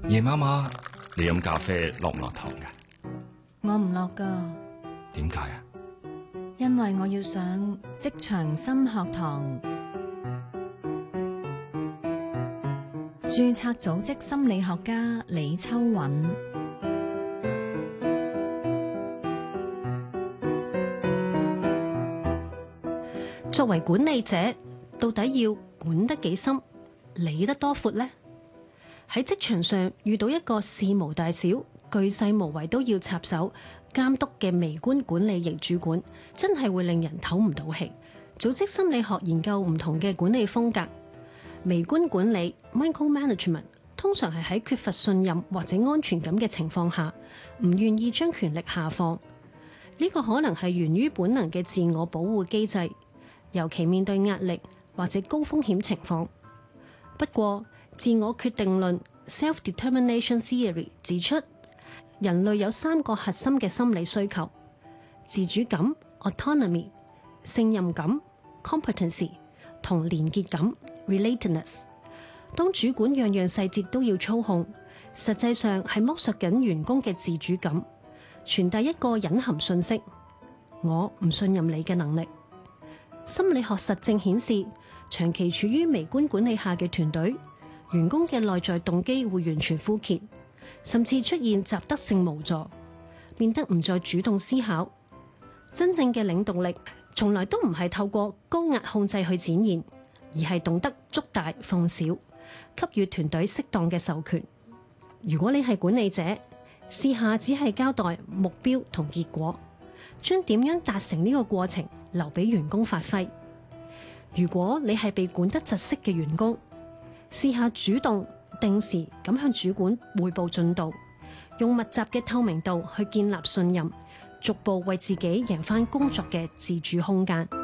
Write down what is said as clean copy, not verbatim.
夜媽媽，你飲咖啡落唔落糖㗎？ 我唔落㗎， 點解啊？ 因為我要上職場心學堂。註冊組織心理學家李秋韻。 作為管理者，到底要管得幾深，理得多闊呢？喺職場上遇到一個事無大小、巨細無遺都要插手監督嘅微觀管理型主管，真係會令人唞唔到氣。組織心理學研究唔同嘅管理風格，微觀管理 （micromanagement） 通常係喺缺乏信任或者安全感嘅情況下，唔願意將權力下放。呢個可能係源於本能嘅自我保護機制，尤其面對壓力或者高風險情況。不過，自我決定論 （self-determination theory） 指出，人類有3個核心嘅心理需求：自主感 （autonomy）、勝任感 （competency） 同連結感 （relatedness）。當主管樣樣細節都要操控，實際上係剝削緊員工嘅自主感，傳遞一個隱含訊息：我唔信任你嘅能力。心理學實證顯示，長期處於微觀管理下嘅團隊，員工嘅內在動機會完全枯竭，甚至出現習得性無助，變得唔再主動思考。真正嘅領導力從來都唔係透過高壓控制去展現，而係懂得捉大放小，給予團隊適當嘅授權。如果你係管理者，試下只係交代目標同結果，將點樣達成呢個過程留俾員工發揮。如果你係被管得窒息嘅員工，試下主動定時咁向主管匯報進度，用密集嘅透明度去建立信任，逐步為自己贏返工作嘅自主空間。